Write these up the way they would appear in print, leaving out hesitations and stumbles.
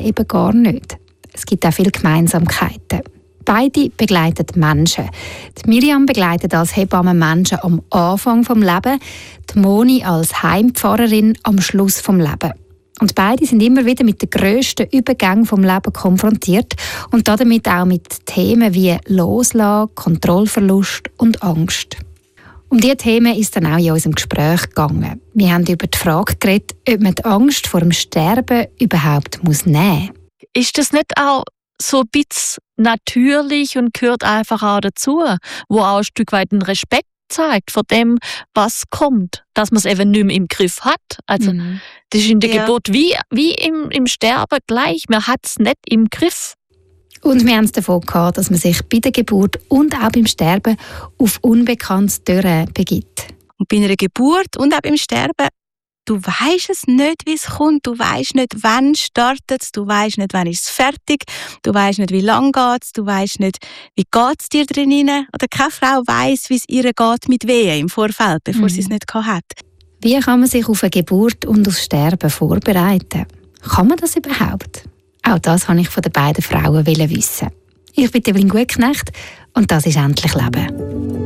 beiden eben gar nicht. Es gibt auch viele Gemeinsamkeiten. Beide begleiten Menschen. Die Miriam begleitet als Hebamme Menschen am Anfang des Lebens, die Moni als Heimpfarrerin am Schluss des Lebens. Und beide sind immer wieder mit den grössten Übergängen des Lebens konfrontiert und damit auch mit Themen wie Loslassen, Kontrollverlust und Angst. Um diese Themen ist dann auch in unserem Gespräch gegangen. Wir haben über die Frage geredet, ob man die Angst vor dem Sterben überhaupt nehmen muss. Ist das nicht auch so ein bisschen natürlich und gehört einfach auch dazu, wo auch ein Stück weit einen Respekt zeigt vor dem, was kommt, dass man es eben nicht mehr im Griff hat. Also das ist in der Geburt wie im Sterben gleich, man hat es nicht im Griff. Und wir haben es davon gehabt, dass man sich bei der Geburt und auch beim Sterben auf unbekannte Türen begibt. Und bei einer Geburt und auch beim Sterben, du weisst es nicht, wie es kommt. Du weisst nicht, wann startet es. Du weisst nicht, wann ist es fertig. Du weisst nicht, wie lange geht es. Du weisst nicht, wie geht es dir drin. Oder keine Frau weiss, wie es ihr geht mit Wehen im Vorfeld, bevor sie es nicht hat. Wie kann man sich auf eine Geburt und aufs Sterben vorbereiten? Kann man das überhaupt? Auch das wollte ich von den beiden Frauen wissen. Ich bin Evelyn Gutknecht und das ist «Endlich Leben».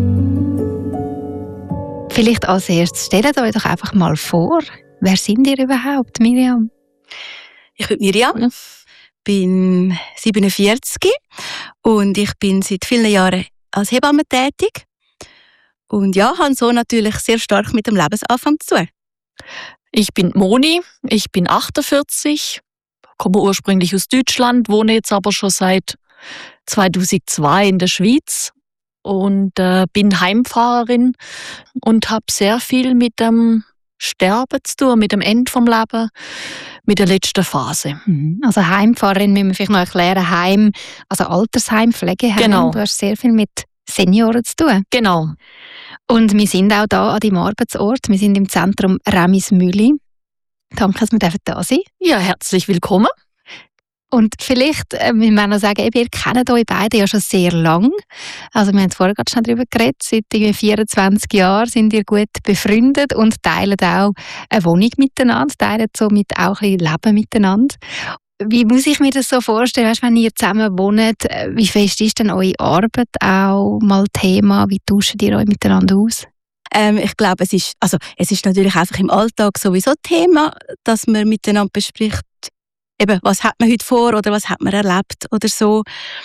Vielleicht als erstes, stellt euch doch einfach mal vor, wer sind ihr überhaupt, Miriam? Ich bin Miriam, bin 47 und ich bin seit vielen Jahren als Hebamme tätig. Und ja, habe so natürlich sehr stark mit dem Lebensanfang zu tun. Ich bin Moni, ich bin 48, komme ursprünglich aus Deutschland, wohne jetzt aber schon seit 2002 in der Schweiz. Und bin Heimpfarrerin und habe sehr viel mit dem Sterben zu tun, mit dem Ende vom Leben, mit der letzten Phase. Also Heimpfarrerin müssen wir vielleicht noch erklären, Heim, also Altersheim, Pflegeheim. Genau. Du hast sehr viel mit Senioren zu tun. Genau. Und wir sind auch da an deinem Arbeitsort. Wir sind im Zentrum Remismühle. Danke, dass wir da sind. Ja, herzlich willkommen. Und vielleicht müssen wir noch sagen, ihr kennt euch beide ja schon sehr lang. Also wir haben vorher gerade schon darüber geredet. Seit 24 Jahren sind ihr gut befreundet und teilen auch eine Wohnung miteinander, teilen somit auch ein bisschen Leben miteinander. Wie muss ich mir das so vorstellen, weißt, wenn ihr zusammen wohnt? Wie fest ist denn eure Arbeit auch mal Thema? Wie tauscht ihr euch miteinander aus? Ich glaube, es ist natürlich einfach im Alltag sowieso Thema, dass man miteinander bespricht, eben, was hat man heute vor oder was hat man erlebt oder so.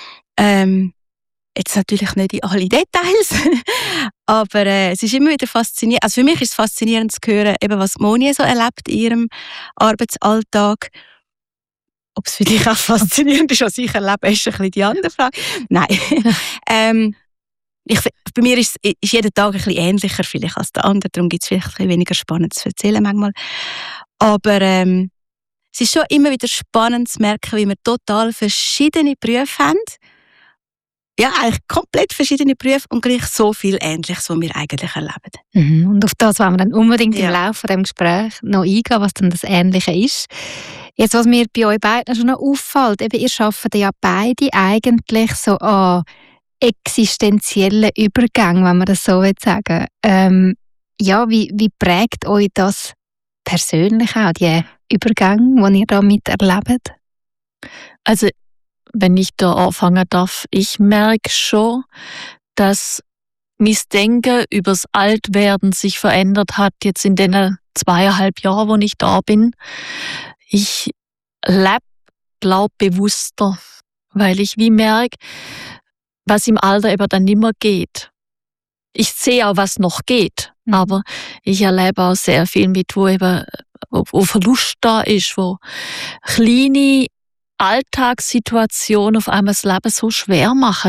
Jetzt natürlich nicht in alle Details, aber es ist immer wieder faszinierend. Also für mich ist es faszinierend zu hören, eben, was Moni so erlebt in ihrem Arbeitsalltag. Ob es für dich auch faszinierend ist, was ich erlebe, ist ein bisschen die andere Frage. Nein. Bei mir ist jeder Tag ein bisschen ähnlicher vielleicht als der andere, darum gibt es vielleicht ein bisschen weniger spannend zu erzählen manchmal. Aber es ist schon immer wieder spannend zu merken, wie wir total verschiedene Berufe haben. Ja, eigentlich komplett verschiedene Berufe und gleich so viel Ähnliches, was wir eigentlich erleben. Und auf das wollen wir dann unbedingt im Laufe dieses Gesprächs noch eingehen, was dann das Ähnliche ist. Jetzt, was mir bei euch beiden schon noch auffällt, eben, ihr arbeitet ja beide eigentlich so an existenziellen Übergängen, wenn man das so sagen will. Wie prägt euch das persönlich auch, die Übergänge, die ihr da miterlebt? Also, wenn ich da anfangen darf, ich merke schon, dass mein Denken über das Altwerden sich verändert hat, jetzt in den 2,5 Jahren, wo ich da bin. Ich lebe, glaube bewusster, weil ich wie merke, was im Alter eben dann nicht mehr geht. Ich sehe auch, was noch geht, aber ich erlebe auch sehr viel mit, wo Verlust da ist, wo kleine Alltagssituationen auf einmal das Leben so schwer machen.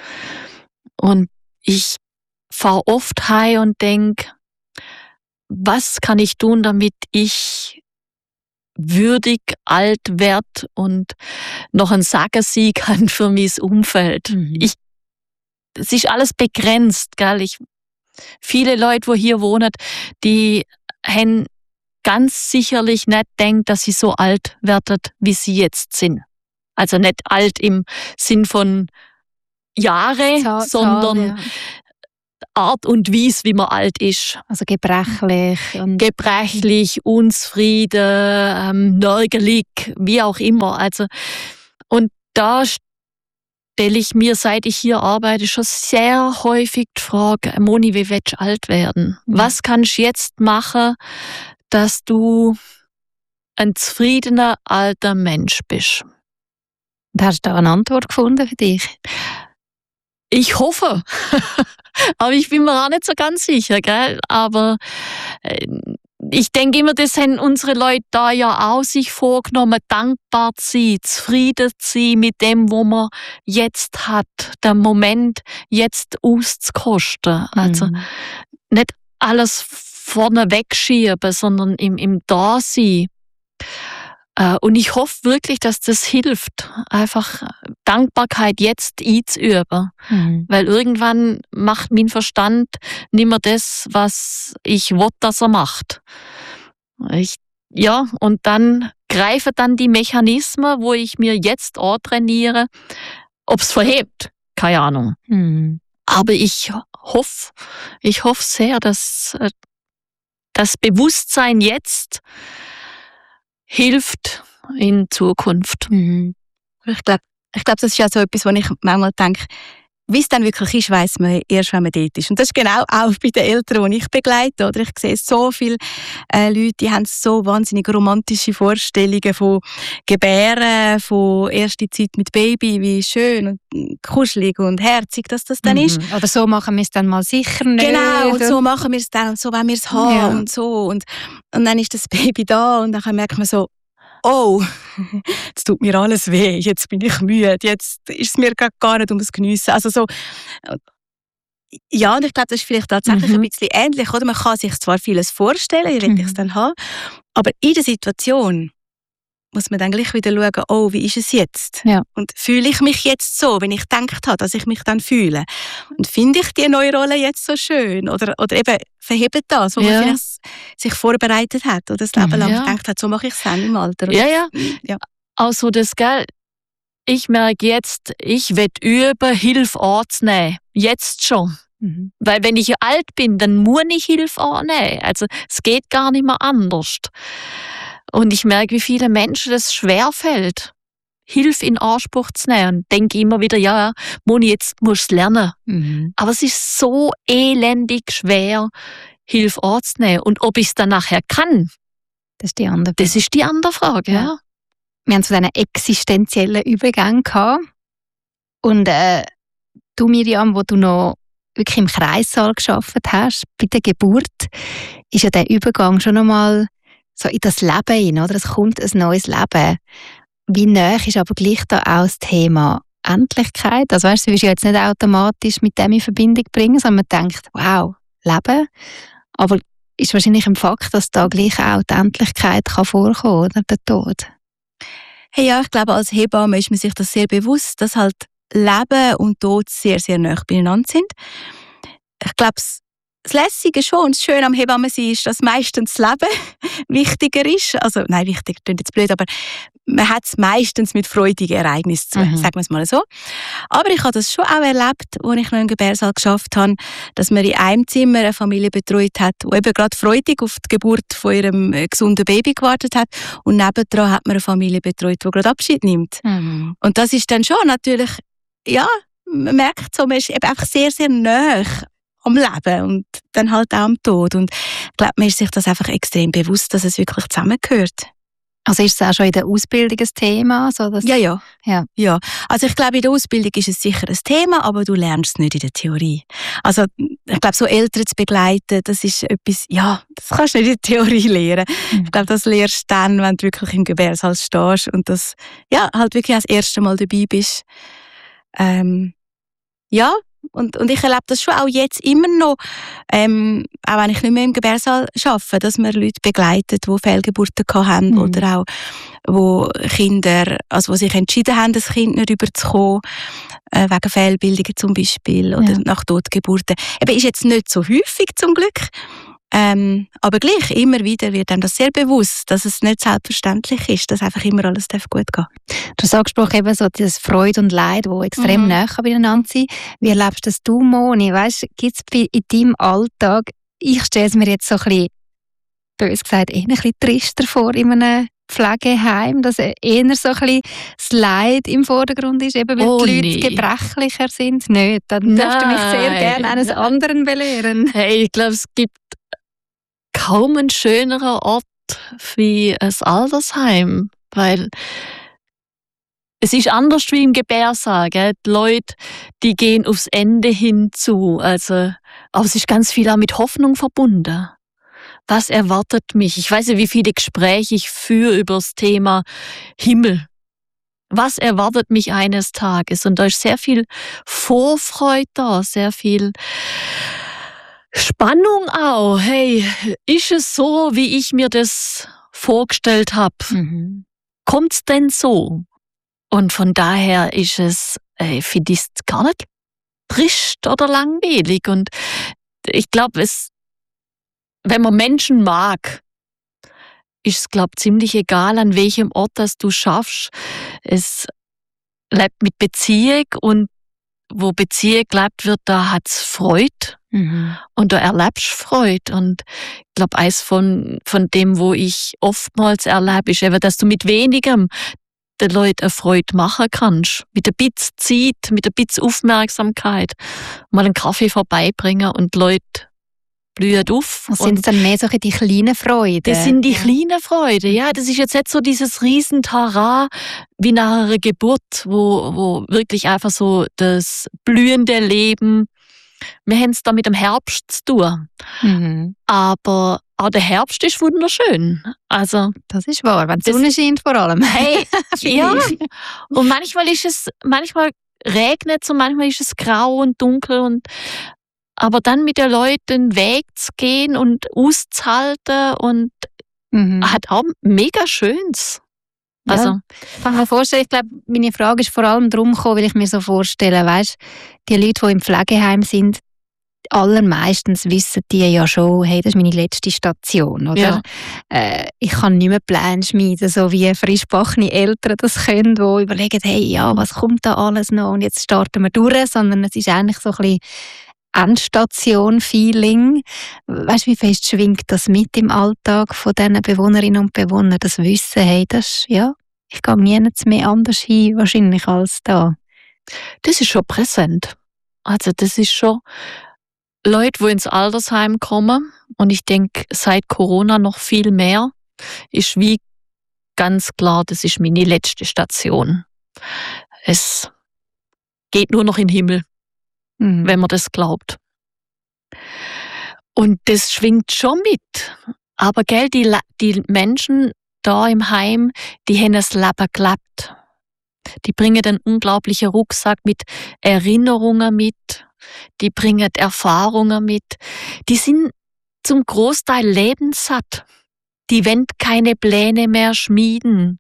Und ich fahre oft heim und denke, was kann ich tun, damit ich würdig alt werde und noch ein Sagen sein kann für mein Umfeld. Es ist alles begrenzt, gell? Viele Leute, die hier wohnen, die haben ganz sicherlich nicht gedacht, dass sie so alt werden, wie sie jetzt sind. Also nicht alt im Sinn von Jahre, sondern Art und Weise, wie man alt ist. Also gebrechlich. Gebrechlich, unzufrieden, nörgelig, wie auch immer. Also, und da stelle ich mir, seit ich hier arbeite, schon sehr häufig die Frage, Moni, wie willst du alt werden? Was kannst du jetzt machen, dass du ein zufriedener alter Mensch bist? Hast du da eine Antwort gefunden für dich? Ich hoffe. Aber ich bin mir auch nicht so ganz sicher, gell? Aber ich denke immer, das haben unsere Leute da ja auch sich vorgenommen, dankbar zu sein, zufrieden zu sein mit dem, was man jetzt hat, den Moment jetzt auszukosten. Also nicht alles vorne wegschieben, sondern im Dasein. Und ich hoffe wirklich, dass das hilft, einfach Dankbarkeit jetzt einzuüben. Weil irgendwann macht mein Verstand nicht mehr das, was ich will, dass er macht. Und dann greifen dann die Mechanismen, wo ich mir jetzt antrainiere, ob es verhebt, keine Ahnung. Aber ich hoffe sehr, dass das Bewusstsein jetzt hilft in Zukunft. Ich glaube, das ist ja so etwas, wo ich manchmal denke, wie es dann wirklich ist, weiss man erst, wenn man dort ist. Und das ist genau auch bei den Eltern, die ich begleite. Oder? Ich sehe so viele Leute, die haben so wahnsinnig romantische Vorstellungen von Gebären, von erster Zeit mit Baby, wie schön und kuschelig und herzig, dass das dann ist. Oder so machen wir es dann mal sicher nicht. Genau, und so machen wir es dann und so wollen wir es haben und so. Und dann ist das Baby da und dann merkt man so, oh, jetzt tut mir alles weh, jetzt bin ich müde, jetzt ist es mir gar nicht ums Geniessen. Also so, ja, und ich glaube, das ist vielleicht tatsächlich ein bisschen ähnlich. Oder? Man kann sich zwar vieles vorstellen, wie will ich es dann haben, aber in der Situation muss man dann gleich wieder schauen, oh, wie ist es jetzt? Ja. Und fühle ich mich jetzt so, wenn ich gedacht habe, dass ich mich dann fühle? Und finde ich die neue Rolle jetzt so schön? Oder eben verhebt das, wo man vielleicht sich vorbereitet hat oder das Leben lang gedacht hat, so mache ich es dann im Alter. Ja. Also das, gell, ich merke jetzt, ich will üben, Hilfe anzunehmen. Jetzt schon. Weil wenn ich alt bin, dann muss ich Hilfe annehmen. Also es geht gar nicht mehr anders. Und ich merke, wie viele Menschen das schwerfällt, Hilfe in Anspruch zu nehmen. Und denke immer wieder, Moni, jetzt musst du es lernen. Aber es ist so elendig schwer, Hilfe anzunehmen. Und ob ich es dann nachher kann, das ist die andere Frage. Das ist die andere Frage, ja. Wir haben so einen existenziellen Übergang gehabt. Und du, Miriam, wo du noch wirklich im Kreissaal gearbeitet hast, bei der Geburt, ist ja der Übergang schon einmal so in das Leben hinein, oder? Es kommt ein neues Leben. Wie nahe ist aber gleich da auch das Thema Endlichkeit? Also weißt du, willst du jetzt nicht automatisch mit dem in Verbindung bringen, sondern man denkt, wow, Leben. Aber ist wahrscheinlich ein Fakt, dass da gleich auch die Endlichkeit kann vorkommen, oder? Der Tod. Hey, ja, ich glaube, als Hebamme ist man sich das sehr bewusst, dass halt Leben und Tod sehr, sehr nahe beieinander sind. Ich glaube, das Lässige schon und das Schöne am Hebammensein ist, dass meistens das Leben wichtiger ist. Also, nein, wichtig klingt jetzt blöd, aber man hat es meistens mit freudigen Ereignissen zu tun, sagen wir es mal so. Aber ich habe das schon auch erlebt, als ich noch im Gebärsaal geschafft habe, dass man in einem Zimmer eine Familie betreut hat, die eben gerade freudig auf die Geburt von ihrem gesunden Baby gewartet hat. Und nebendran hat man eine Familie betreut, die gerade Abschied nimmt. Und das ist dann schon natürlich, ja, man merkt so, man ist eben einfach sehr, sehr nahe am Leben und dann halt auch am Tod. Und ich glaube, man ist sich das einfach extrem bewusst, dass es wirklich zusammengehört. Also ist es auch schon in der Ausbildung ein Thema? So dass Ja. Also ich glaube, in der Ausbildung ist es sicher ein Thema, aber du lernst es nicht in der Theorie. Also ich glaube, so Eltern zu begleiten, das ist etwas, das kannst du nicht in der Theorie lernen. Ich glaube, das lernst du dann, wenn du wirklich im Gebärsaal stehst und das halt wirklich das erste Mal dabei bist. Und ich erlebe das schon auch jetzt immer noch, auch wenn ich nicht mehr im Gebärsaal arbeite, dass wir Leute begleiten, die Fehlgeburten haben oder auch wo Kinder, also wo sich entschieden haben, das Kind nicht überzukommen, wegen Fehlbildungen zum Beispiel oder nach Totgeburten. Eben ist jetzt nicht so häufig zum Glück, Aber gleich, immer wieder wird einem das sehr bewusst, dass es nicht selbstverständlich ist, dass einfach immer alles gut gehen darf. Du hast angesprochen, eben so das Freude und Leid, die extrem nah beieinander sind. Wie erlebst das du, Moni? Gibt es in deinem Alltag, ich stelle es mir jetzt so ein bisschen, bös gesagt, eher ein bisschen trister vor in einem Pflegeheim, dass eher so ein bisschen das Leid im Vordergrund ist, eben weil die Leute gebrechlicher sind? Nicht, dann darfst du mich sehr gerne eines anderen belehren. Hey, ich glaube, es gibt kaum einen schöneren Ort wie ein Altersheim, weil es ist anders wie im Gebärsaal. Gell? Die Leute, die gehen aufs Ende hinzu. Aber es ist ganz viel auch mit Hoffnung verbunden. Was erwartet mich? Ich weiß nicht, wie viele Gespräche ich führe über das Thema Himmel. Was erwartet mich eines Tages? Und da ist sehr viel Vorfreude da, sehr viel Spannung auch. Hey, ist es so, wie ich mir das vorgestellt habe? Kommt's denn so? Und von daher ist es, finde ich es gar nicht trist oder langweilig. Und ich glaube, wenn man Menschen mag, ist es, glaube ich, ziemlich egal, an welchem Ort das du schaffst. Es lebt mit Beziehung und wo Beziehung gelebt wird, da hat's Freude. Und da erlebst du Freude. Und ich glaube, eins von dem, wo ich oftmals erlebe, ist eben, dass du mit wenigem den Leuten eine Freude machen kannst. Mit ein bisschen Zeit, mit ein bisschen Aufmerksamkeit. Mal einen Kaffee vorbeibringen und die Leute blühen auf. Das sind dann mehr so die kleinen Freuden? Das sind die kleinen Freuden, ja. Das ist jetzt nicht so dieses Riesentara wie nach einer Geburt, wo wirklich einfach so das blühende Leben. Wir haben es da mit dem Herbst zu tun. Aber auch der Herbst ist wunderschön. Also, das ist wahr, wenn die Sonne scheint vor allem. Hey, ja. Und manchmal regnet es und manchmal ist es grau und dunkel. Aber dann mit den Leuten den Weg zu gehen und auszuhalten und hat auch mega Schönes. Also, ich kann mir vorstellen, ich glaube, meine Frage ist vor allem darum gekommen, weil ich mir so vorstelle, weißt, die Leute, die im Pflegeheim sind, allermeistens wissen die ja schon, hey, das ist meine letzte Station, oder? Ja. Ich kann nicht mehr Pläne schmieden, so wie frischgebackene Eltern das können, die überlegen, hey, ja, was kommt da alles noch und jetzt starten wir durch, sondern es ist eigentlich so ein bisschen Endstation-Feeling. Weißt du, wie fest schwingt das mit im Alltag von diesen Bewohnerinnen und Bewohnern, das Wissen, hey, das, ja, ich gehe nirgends mehr anders hin, wahrscheinlich, als da. Das ist schon präsent. Also das ist schon Leute, die ins Altersheim kommen, und ich denke, seit Corona noch viel mehr, ist wie ganz klar, das ist meine letzte Station. Es geht nur noch in den Himmel, wenn man das glaubt. Und das schwingt schon mit. Aber gell, die Menschen da im Heim, die haben das Leben gelebt. Die bringen einen unglaublichen Rucksack mit Erinnerungen mit. Die bringen Erfahrungen mit. Die sind zum Großteil lebenssatt. Die wollen keine Pläne mehr schmieden.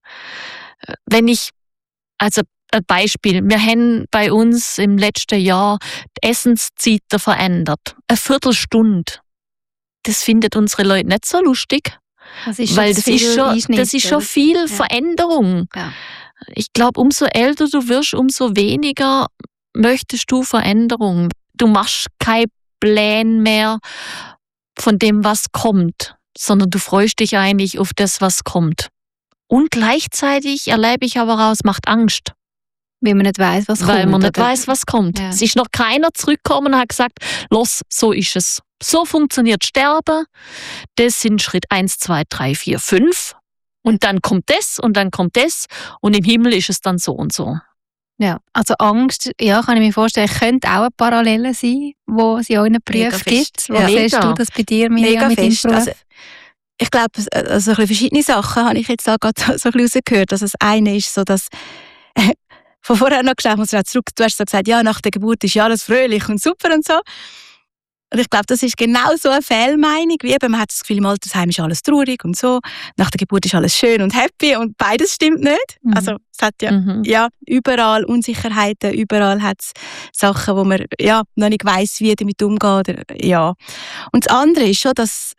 Also ein Beispiel, wir haben bei uns im letzten Jahr die Essenszeiten verändert. Eine Viertelstunde. Das findet unsere Leute nicht so lustig. Das ist schon viel Veränderung. Ja. Ich glaube, umso älter du wirst, umso weniger möchtest du Veränderung. Du machst keine Pläne mehr von dem, was kommt, sondern du freust dich eigentlich auf das, was kommt. Und gleichzeitig erlebe ich aber auch, es macht Angst. Weil man nicht weiss, was kommt. Weil man nicht weiss, was kommt. Ja. Es ist noch keiner zurückgekommen und hat gesagt, los, so ist es. So funktioniert Sterben. Das sind Schritt 1, 2, 3, 4, 5. Und dann kommt das und dann kommt das. Und im Himmel ist es dann so und so. Ja, also Angst, ja, kann ich mir vorstellen, könnte auch eine Parallele sein, wo es in euren Berufen gibt. Wo siehst du das bei dir, Miriam, mit deinem Beruf? Also, ich glaube, also ein bisschen verschiedene Sachen habe ich jetzt da gerade so ein bisschen rausgehört. Also das eine ist so, dass von vorher noch gesagt, muss ich zurück, du hast so gesagt, ja, nach der Geburt ist ja alles fröhlich und super und so. Und ich glaube, das ist genau so eine Fehlmeinung, wie eben, man hat das Gefühl, im Altersheim ist alles traurig und so, nach der Geburt ist alles schön und happy und beides stimmt nicht. Also es hat ja überall Unsicherheiten, überall hat es Sachen, wo man noch nicht weiss, wie damit umgeht. Ja. Und das andere ist schon, dass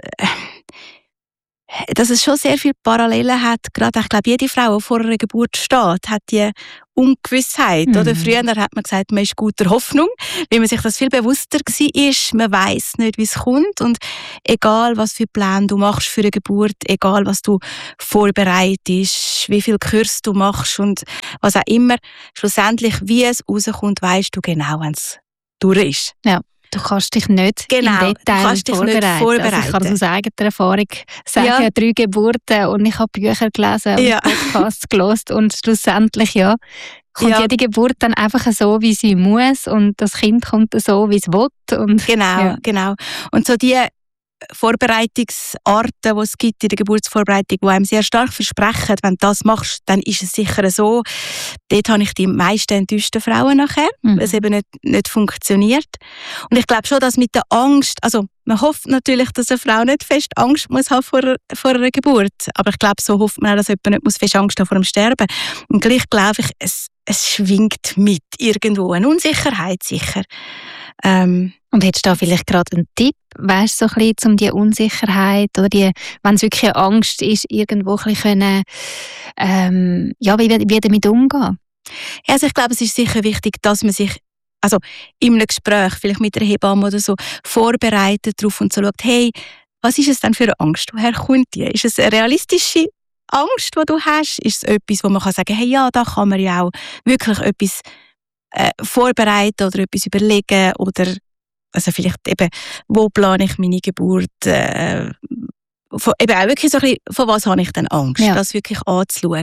es schon sehr viele Parallelen hat. Gerade, ich glaube, jede Frau, die vor einer Geburt steht, hat die Ungewissheit. Oder? Früher hat man gesagt, man ist guter Hoffnung, weil man sich das viel bewusster war. Man weiss nicht, wie es kommt. Und egal, was für Pläne du machst für eine Geburt, egal, was du vorbereitest, wie viel Kurs du machst und was auch immer, schlussendlich, wie es rauskommt, weisst du genau, wenn es durch ist. Ja. Du kannst dich nicht im Detail vorbereiten. Also ich kann das aus eigener Erfahrung sagen, ja. 3 Geburten und ich habe Bücher gelesen und Podcasts gehört und schlussendlich kommt jede Geburt dann einfach so, wie sie muss und das Kind kommt so, wie es will. Und, genau. Und so die Vorbereitungsarten, die es gibt in der Geburtsvorbereitung, die einem sehr stark versprechen, wenn du das machst, dann ist es sicher so. Dort habe ich die meisten enttäuschten Frauen nachher, weil es eben nicht funktioniert. Und ich glaube schon, dass mit der Angst, also man hofft natürlich, dass eine Frau nicht fest Angst muss haben vor einer Geburt, aber ich glaube, so hofft man auch, dass jemand nicht muss fest Angst haben vor dem Sterben. Und gleich glaube ich, es schwingt mit irgendwo eine Unsicherheit sicher. Und hättest du da vielleicht gerade einen Tipp, weißt du, so ein bisschen, um die Unsicherheit oder wenn es wirklich eine Angst ist, irgendwo ein bisschen wie damit umgehen? Ja, also ich glaube, es ist sicher wichtig, dass man sich in einem Gespräch, vielleicht mit einer Hebamme oder so, vorbereitet darauf und so schaut, hey, was ist es denn für eine Angst? Woher kommt die? Ist es eine realistische Angst, die du hast? Ist es etwas, wo man kann sagen, hey, ja, da kann man ja auch wirklich etwas vorbereiten oder etwas überlegen oder vielleicht eben, wo plane ich meine Geburt, eben auch wirklich so ein bisschen, von was habe ich denn Angst, das wirklich anzuschauen.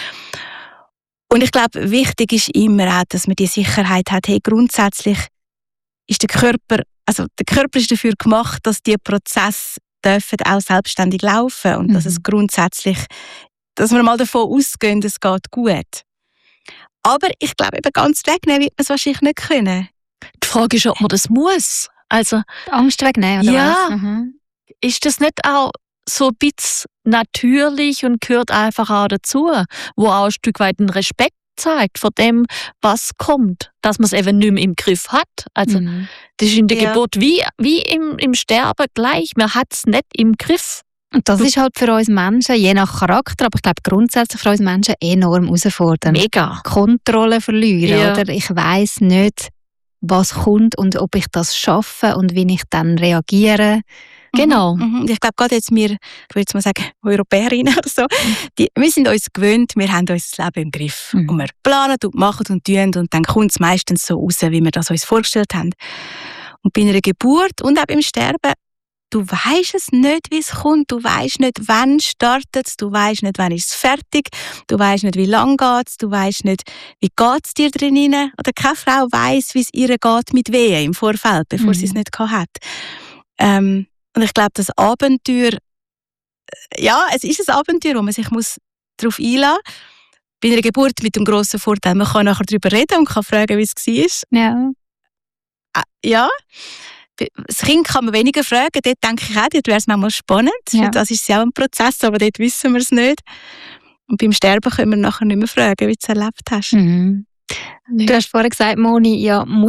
Und ich glaube, wichtig ist immer auch, dass man die Sicherheit hat, hey, grundsätzlich ist der Körper ist dafür gemacht, dass die Prozesse dürfen auch selbstständig laufen und dass es grundsätzlich, dass wir mal davon ausgehen, es geht gut. Aber ich glaube, eben ganz wegnehmen wird man es wahrscheinlich nicht können. Die Frage ist, ob man das muss. Also, die Angst wegnehmen, oder was? Ist das nicht auch so ein bisschen natürlich und gehört einfach auch dazu, wo auch ein Stück weit einen Respekt zeigt vor dem, was kommt, dass man es eben nicht mehr im Griff hat. Also, das ist in der Geburt wie im Sterben gleich. Man hat es nicht im Griff. Und das ist halt für uns Menschen, je nach Charakter, aber ich glaube grundsätzlich für uns Menschen enorm herausfordernd. Mega. Kontrolle verlieren, oder? Ich weiss nicht, was kommt und ob ich das schaffe und wie ich dann reagiere. Genau. Ich glaube, gerade jetzt ich würde jetzt mal sagen, Europäerinnen oder so, wir sind uns gewöhnt, wir haben unser Leben im Griff. Und wir planen und machen und tun und dann kommt es meistens so raus, wie wir das uns vorgestellt haben. Und bei einer Geburt und auch beim Sterben, du weisst es nicht, wie es kommt. Du weisst nicht, wann startet es. Du weisst nicht, wann ist es fertig. Du weisst nicht, wie lang geht es. Du weisst nicht, wie geht es dir drin. Oder keine Frau weiss, wie es ihr geht mit Wehen im Vorfeld, bevor sie es nicht hat. Und ich glaube, das Abenteuer, es ist ein Abenteuer, wo man sich darauf einlassen muss. Bei einer Geburt mit dem grossen Vorteil, man kann nachher darüber reden und kann fragen, wie es war. Ja. Das Kind kann man weniger fragen, dort denke ich auch, dort wäre es manchmal spannend. Ja. Das ist ja auch ein Prozess, aber dort wissen wir es nicht. Und beim Sterben können wir nachher nicht mehr fragen, wie du es erlebt hast. Du hast vorhin gesagt, Moni,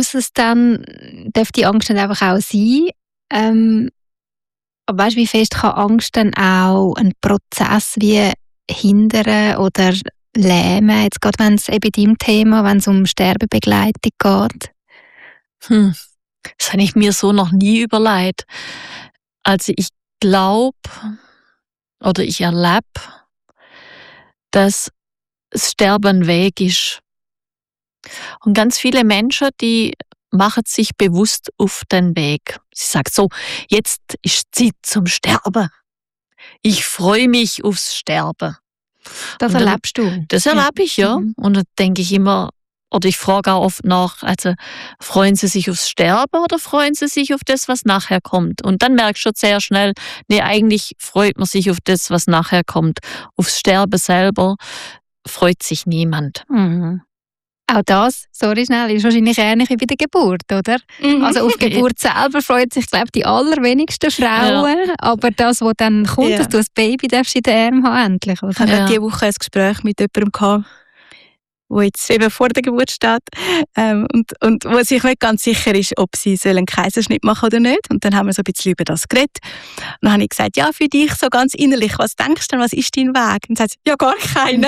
darf die Angst nicht einfach auch sein? Aber weißt du, wie fest kann Angst dann auch einen Prozess wie hindern oder lähmen, jetzt gerade wenn es eben deinem Thema, wenn es um Sterbebegleitung geht? Das habe ich mir so noch nie überlegt. Also ich glaube oder ich erlebe, dass das Sterben ein Weg ist. Und ganz viele Menschen, die machen sich bewusst auf den Weg. Sie sagen so, jetzt ist Zeit zum Sterben. Ich freue mich aufs Sterben. Das erlebst du? Das erlebe ich, ja. Und dann denke ich immer, oder ich frage auch oft nach, also freuen Sie sich aufs Sterben oder freuen Sie sich auf das, was nachher kommt? Und dann merkst du schon sehr schnell, nee, eigentlich freut man sich auf das, was nachher kommt. Aufs Sterben selber freut sich niemand. Auch das, sorry schnell, ist wahrscheinlich ähnlich wie bei der Geburt, oder? Also auf die Geburt selber freut sich, glaube ich, die allerwenigsten Frauen. Aber das, was dann kommt, dass du ein Baby darfst in den Armen haben, endlich. Oder? Ich hatte diese Woche ein Gespräch mit jemandem gehabt, der jetzt eben vor der Geburt steht und wo sich nicht ganz sicher ist, ob sie einen Kaiserschnitt machen oder nicht. Und dann haben wir so ein bisschen über das geredet. Und dann habe ich gesagt, ja, für dich so ganz innerlich, was denkst du denn, was ist dein Weg? Und dann sagt sie, ja, gar keinen.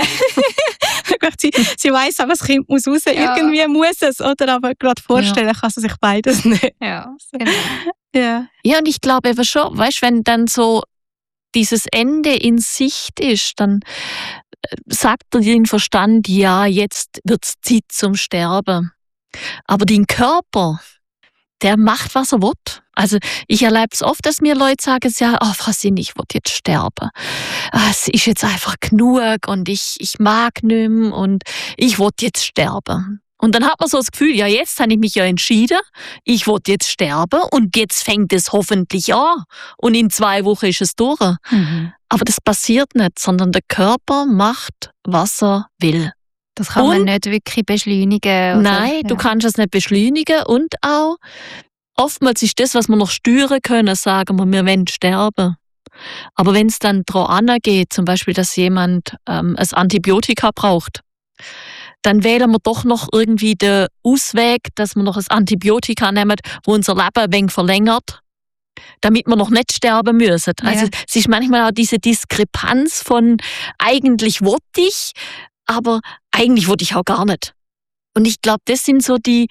sie weiss aber, das Kind muss raus, irgendwie muss es, oder? Aber gerade vorstellen kann sie sich beides nicht. Ja, genau. Ja, und ich glaube eben schon, weißt, wenn dann so dieses Ende in Sicht ist, dann sagt dein Verstand, ja, jetzt wird's Zeit zum Sterben. Aber dein Körper, der macht, was er will. Also ich erlebe es oft, dass mir Leute sagen, ja, Frau Sinn, ich will jetzt sterben. Es ist jetzt einfach genug und ich mag nicht mehr und ich will jetzt sterben. Und dann hat man so das Gefühl, ja, jetzt habe ich mich ja entschieden, ich will jetzt sterben und jetzt fängt es hoffentlich an und in 2 Wochen ist es durch. Aber das passiert nicht, sondern der Körper macht, was er will. Das kann man nicht wirklich beschleunigen. Oder? Nein, du kannst es nicht beschleunigen und auch oftmals ist das, was wir noch steuern können, sagen wir wollen sterben. Aber wenn es dann daran angeht, zum Beispiel, dass jemand ein Antibiotika braucht, dann wählen wir doch noch irgendwie den Ausweg, dass wir noch ein Antibiotika nehmen, wo unser Leben ein wenig verlängert, damit wir noch nicht sterben müssen. Also es ist manchmal auch diese Diskrepanz von eigentlich wollte ich, aber eigentlich wollte ich auch gar nicht. Und ich glaube, das sind so die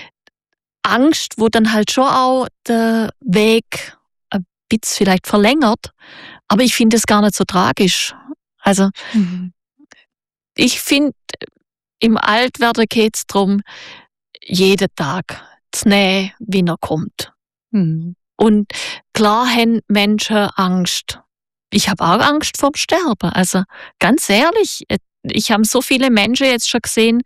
Angst, wo dann halt schon auch der Weg ein bisschen vielleicht verlängert. Aber ich finde es gar nicht so tragisch. Also ich finde, im Altwerden geht es darum, jeden Tag zu nehmen, wie er kommt. Und klar haben Menschen Angst. Ich habe auch Angst vorm Sterben. Also ganz ehrlich, ich habe so viele Menschen jetzt schon gesehen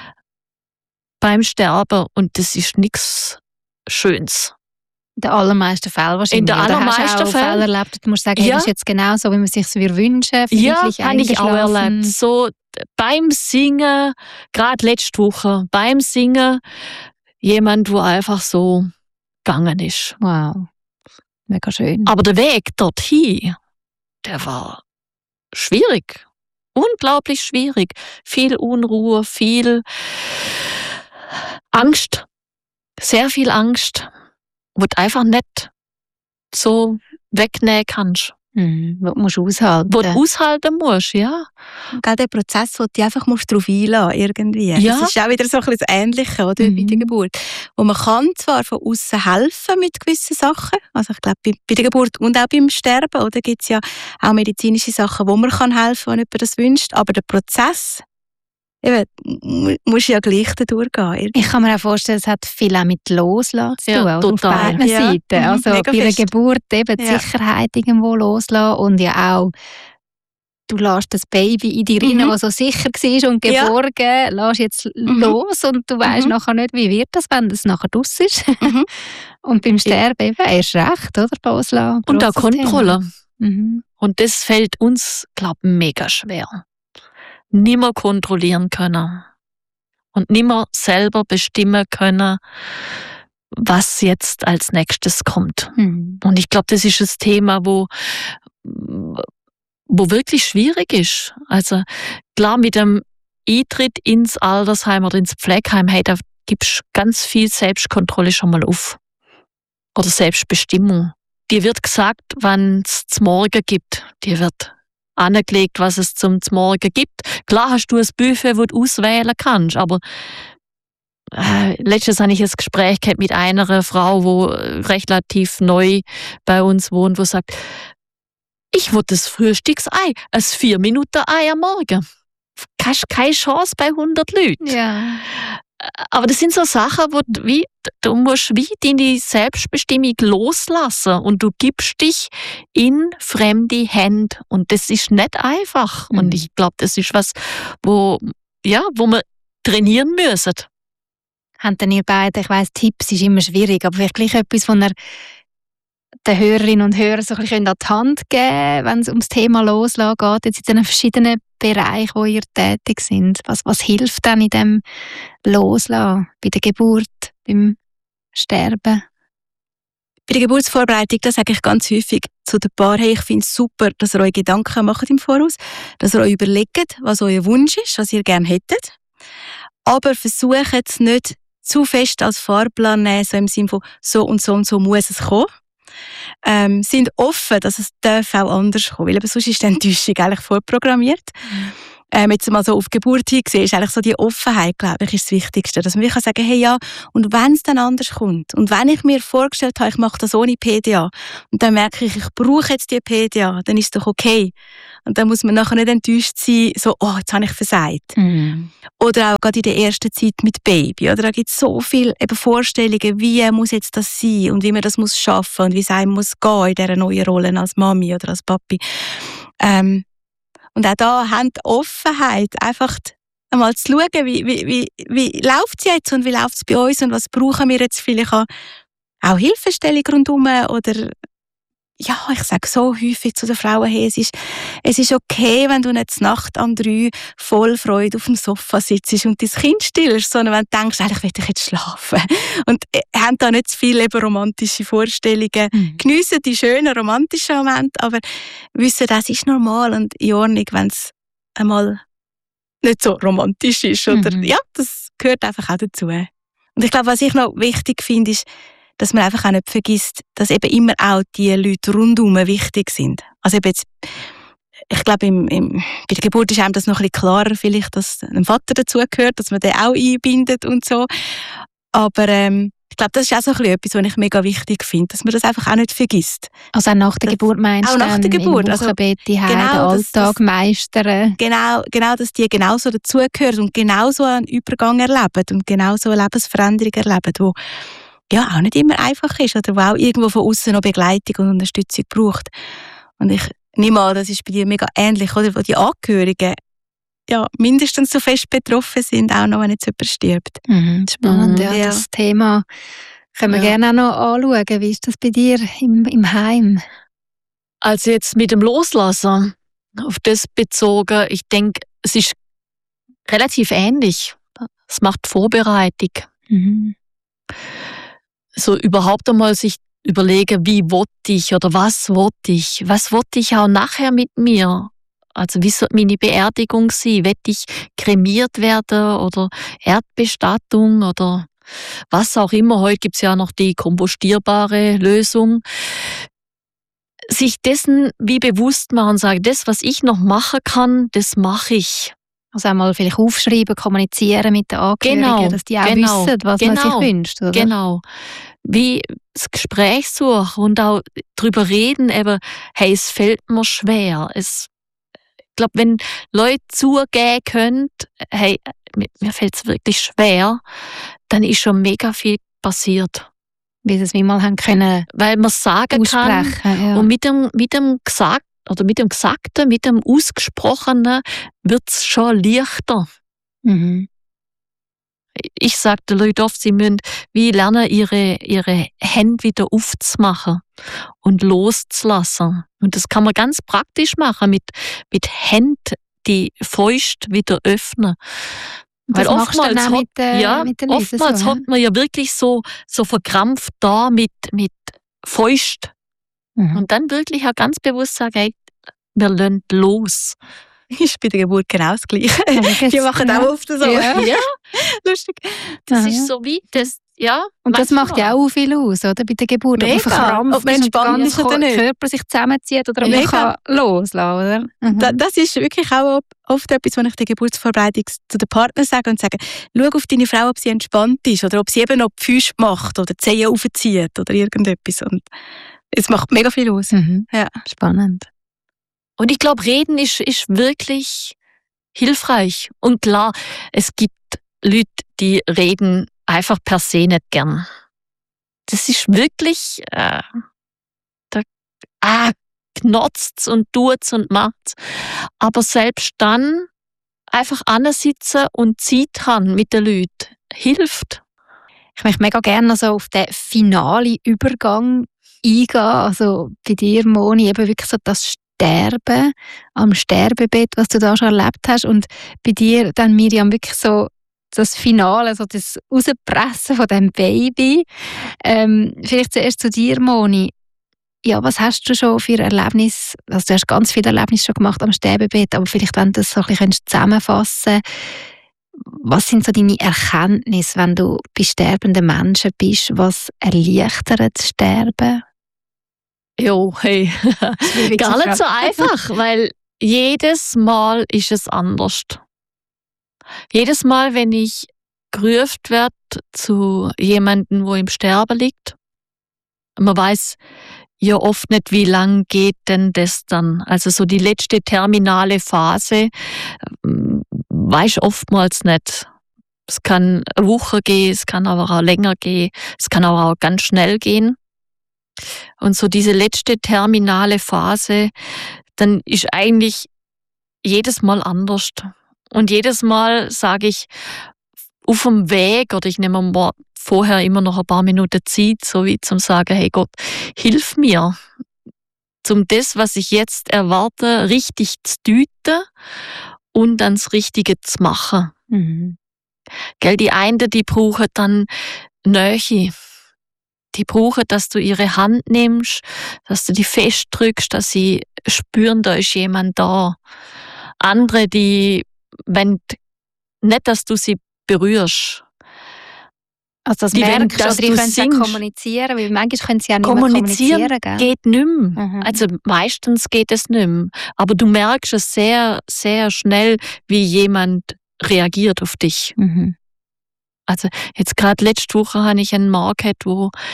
beim Sterben und das ist nichts Schönes. In den allermeisten Fällen wahrscheinlich. In den allermeisten Fällen erlebt. Du musst sagen, hey, das ist jetzt genau so, wie man es sich wünschen. Ja, habe ich auch erlebt. So beim Singen, gerade letzte Woche, beim Singen, jemand, der einfach so gegangen ist. Wow, mega schön. Aber der Weg dorthin, der war schwierig. Unglaublich schwierig. Viel Unruhe, viel Angst. Sehr viel Angst, wo du einfach nicht so wegnehmen kannst. Wo du musst aushalten. Wo du aushalten musst, ja. Gerade der Prozess, wo du einfach darauf einlassen irgendwie. Ja. Das ist auch wieder so ein bisschen das Ähnliche, oder, bei der Geburt. Wo man kann zwar von außen helfen mit gewissen Sachen, also ich glaube bei der Geburt und auch beim Sterben, oder, gibt es ja auch medizinische Sachen, wo man kann helfen, wenn jemand das wünscht, aber der Prozess, eben, musst ja gleich durchgehen. Irgendwie. Ich kann mir auch vorstellen, es hat viel auch mit Loslassen zu tun, also auf beiden Seiten. Also bei der Geburt eben die Sicherheit irgendwo loslassen und ja auch, du lässt das Baby in dir rein, das so sicher war und geborgen, lässt jetzt los und du weißt nachher nicht, wie wird das, wenn das nachher draus ist. Und beim Sterben eben erst recht, oder? Loslassen. Und auch Kontrolle. Und das fällt uns, glaube ich, mega schwer. Nimmer kontrollieren können und nimmer selber bestimmen können, was jetzt als nächstes kommt. Und ich glaube, das ist ein Thema, wo wirklich schwierig ist. Also klar, mit dem Eintritt ins Altersheim oder ins Pflegeheim, hey, da gibst du ganz viel Selbstkontrolle schon mal auf. Oder Selbstbestimmung. Dir wird gesagt, wann es zum Morgen gibt. Dir wird angelegt, was es zum Morgen gibt. Klar hast du ein Buffet, das du auswählen kannst, aber letztens hatte ich ein Gespräch gehabt mit einer Frau, die relativ neu bei uns wohnt, die sagt, ich will das Frühstücksei, ein 4-Minuten-Ei am Morgen. Du hast keine Chance bei 100 Leuten. Ja. Aber das sind so Sachen, wo du musst wie deine Selbstbestimmung loslassen und du gibst dich in fremde Hände und das ist nicht einfach. Und ich glaube, das ist was, wo wir trainieren müssen. Habt ihr beide, ich weiss, Tipps ist immer schwierig, aber vielleicht gleich etwas, von den Hörerinnen und Hörern so ein bisschen an die Hand geben, wenn es ums Thema Loslassen geht, jetzt in diesen verschiedenen Bereich, wo ihr tätig sind? Was hilft dann in dem Loslassen, bei der Geburt, beim Sterben? Bei der Geburtsvorbereitung, das sage ich ganz häufig zu den Paaren, hey, ich finde es super, dass ihr euch Gedanken macht im Voraus, dass ihr euch überlegt, was euer Wunsch ist, was ihr gerne hättet. Aber versucht es nicht zu fest als Fahrplan nehmen, so im Sinne von so und so muss es kommen. Sind offen, dass es darf auch anders kommen, weil eben sonst ist die Enttäuschung eigentlich vorprogrammiert. Jetzt mal so auf Geburt hingesehen, ist eigentlich so die Offenheit, glaube ich, ist das Wichtigste. Dass man sagen kann, hey ja, und wenn es dann anders kommt, und wenn ich mir vorgestellt habe, ich mache das ohne PDA, und dann merke ich brauche jetzt die PDA, dann ist es doch okay. Und dann muss man nachher nicht enttäuscht sein, so, oh, jetzt habe ich versagt. Oder auch gerade in der ersten Zeit mit Baby. Oder da gibt es so viele eben Vorstellungen, wie muss jetzt das sein und wie man das muss schaffen und wie es einem muss gehen in dieser neuen Rolle als Mami oder als Papi. Und auch da haben die Offenheit, einfach einmal zu schauen, wie läuft es jetzt und wie läuft es bei uns und was brauchen wir jetzt vielleicht auch Hilfestellung rundherum oder ja, ich sage so häufig zu den Frauen, hey, es ist okay, wenn du nicht Nacht um 3 voll Freude auf dem Sofa sitzt und dein Kind stillst, sondern wenn du denkst, eigentlich will ich jetzt schlafen. Und haben da nicht zu viele romantische Vorstellungen. Geniessen die schönen romantischen Momente, aber wissen, das ist normal und in Ordnung, wenn es einmal nicht so romantisch ist. Oder, ja, das gehört einfach auch dazu. Und ich glaube, was ich noch wichtig finde, ist, dass man einfach auch nicht vergisst, dass eben immer auch die Leute rundherum wichtig sind. Also eben jetzt, ich glaube, bei der Geburt ist einem das noch ein bisschen klarer, vielleicht, dass ein Vater dazugehört, dass man den auch einbindet und so. Aber ich glaube, das ist auch so ein bisschen etwas, was ich mega wichtig finde, dass man das einfach auch nicht vergisst. Also auch nach der Geburt meinst du? Auch nach der Geburt. Im Wochenbett, den Alltag meistern. Genau, dass die genauso dazugehören und genauso einen Übergang erleben und genauso eine Lebensveränderung erleben, wo ja auch nicht immer einfach ist oder wo auch irgendwo von außen noch Begleitung und Unterstützung braucht. Und ich nehme an, das ist bei dir mega ähnlich, oder? Wo die Angehörigen ja mindestens so fest betroffen sind, auch noch, wenn jetzt jemand stirbt. Spannend, ja. Das Thema können wir gerne auch noch anschauen. Wie ist das bei dir im Heim? Also jetzt mit dem Loslassen, auf das bezogen, ich denke, es ist relativ ähnlich. Es macht Vorbereitung. So überhaupt einmal sich überlegen, wie wollte ich oder was wollte ich auch nachher mit mir? Also wie soll meine Beerdigung sein? Will ich kremiert werden oder Erdbestattung oder was auch immer? Heute gibt es ja noch die kompostierbare Lösung. Sich dessen wie bewusst machen, sagen, das, was ich noch machen kann, das mache ich. Also einmal vielleicht aufschreiben, kommunizieren mit den Angehörigen, dass die auch wissen, was man sich wünscht. Oder? Genau. Wie das Gespräch suchen und auch darüber reden, eben, hey, es fällt mir schwer. Ich glaube, wenn Leute zugeben können, hey, mir fällt es wirklich schwer, dann ist schon mega viel passiert. Wie sie es wie mal haben können, weil man sagen kann. Ja. Und mit dem Gesagt, oder mit dem Gesagten, mit dem Ausgesprochenen wird es schon leichter. Ich sage den Leuten oft, sie müssen wie lernen, ihre Hände wieder aufzumachen und loszulassen. Und das kann man ganz praktisch machen, mit Händen die Fäuste wieder öffnen. Weil oftmals oftmals hat man ja wirklich so verkrampft da mit Fäusten. Und dann wirklich auch ganz bewusst sagen, hey, wir lassen los. Ist bei der Geburt genau das Gleiche. Die machen auch oft so. Ja. Lustig. Das ist so wie das, ja. Und das macht ja auch viel aus, oder? Bei der Geburt. Mega. Ob man verkrampft ist und der Körper sich zusammenzieht oder ob man kann loslassen, oder? Das ist wirklich auch oft etwas, was ich der Geburtsvorbereitung zu den Partnern sage und sage, schau auf deine Frau, ob sie entspannt ist oder ob sie eben noch die Füße macht oder die Zehen aufzieht oder irgendetwas. Und es macht mega viel aus. Ja. Spannend. Und ich glaube, Reden ist wirklich hilfreich. Und klar, es gibt Leute, die reden einfach per se nicht gern. Das ist wirklich, knotzt's und tut's und macht's. Aber selbst dann einfach ansitzen und Zeit haben mit den Leuten hilft. Ich möchte mega gerne also auf den finalen Übergang eingehen. Also bei dir, Moni, eben wirklich so das Sterben, am Sterbebett, was du da schon erlebt hast. Und bei dir dann, Miriam, wirklich so das Finale, so das Rauspressen von diesem Baby. Vielleicht zuerst zu dir, Moni. Ja, was hast du schon für Erlebnisse? Also du hast ganz viele Erlebnisse schon gemacht am Sterbebett, aber vielleicht, wenn du das so ein bisschen zusammenfassen könntest, was sind so deine Erkenntnisse, wenn du bei sterbenden Menschen bist? Was erleichtert das Sterben? Jo, hey, gar nicht so einfach, weil jedes Mal ist es anders. Jedes Mal, wenn ich gerufen werde zu jemandem, wo im Sterben liegt, man weiß ja oft nicht, wie lang geht denn das dann. Also so die letzte terminale Phase weiß oftmals nicht. Es kann eine Woche gehen, es kann aber auch länger gehen, es kann aber auch ganz schnell gehen. Und so diese letzte terminale Phase, dann ist eigentlich jedes Mal anders. Und jedes Mal sage ich auf dem Weg, oder ich nehme mir vorher immer noch ein paar Minuten Zeit, so wie zum sagen, hey Gott, hilf mir, um das, was ich jetzt erwarte, richtig zu deuten und dann das Richtige zu machen. Mhm. Gell, die einen, die brauchen dann Nähe. Die brauchen, dass du ihre Hand nimmst, dass du die festdrückst, dass sie spüren, da ist jemand da. Andere, die wollen nicht, dass du sie berührst. Also das Die merkst wollen, oder die können ja kommunizieren, weil manchmal können sie ja nicht mehr kommunizieren. Gell? Geht nicht mehr. Mhm. Also meistens geht es nicht mehr. Aber du merkst es sehr, sehr schnell, wie jemand reagiert auf dich. Mhm. Also jetzt gerade letzte Woche habe ich einen Mann gehabt,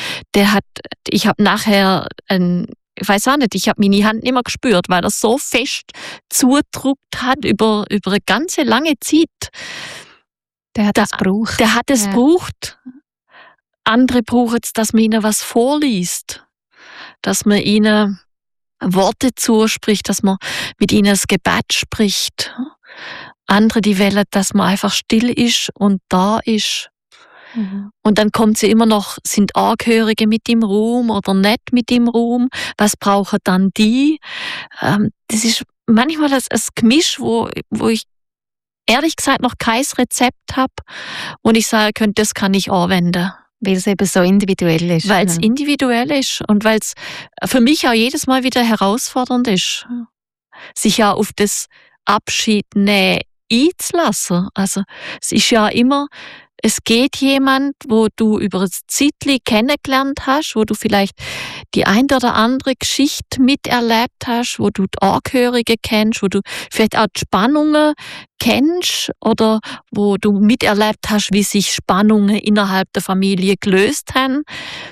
ich habe nachher ich weiß auch nicht, ich habe meine Hand nicht mehr gespürt, weil er so fest zugedrückt hat über eine ganze lange Zeit. Der hat es gebraucht. Der hat es gebraucht. Andere brauchen es, dass man ihnen was vorliest, dass man ihnen Worte zuspricht, dass man mit ihnen das Gebet spricht. Andere, die wollen, dass man einfach still ist und da ist. Mhm. Und dann kommt sie immer noch, sind Angehörige mit im Raum oder nicht mit im Raum? Was brauchen dann die? Das ist manchmal ein Gemisch, wo ich ehrlich gesagt noch kein Rezept habe und ich sagen könnte, das kann ich anwenden. Weil es eben so individuell ist. Weil es individuell ist und weil es für mich auch jedes Mal wieder herausfordernd ist, sich ja auf das Abschied nehmen einzulassen. Also es ist ja immer, es geht jemand, wo du über ein Zeitchen kennengelernt hast, wo du vielleicht die ein oder andere Geschichte miterlebt hast, wo du die Angehörigen kennst, wo du vielleicht auch die Spannungen kennst oder wo du miterlebt hast, wie sich Spannungen innerhalb der Familie gelöst haben.